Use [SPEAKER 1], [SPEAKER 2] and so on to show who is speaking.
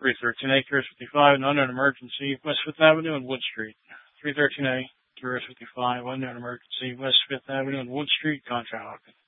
[SPEAKER 1] 313A, Tourist 55, an unknown emergency, West Fifth Avenue and Wood Street. 313A, Tourist 55, unknown emergency, West Fifth Avenue and Wood Street, contract.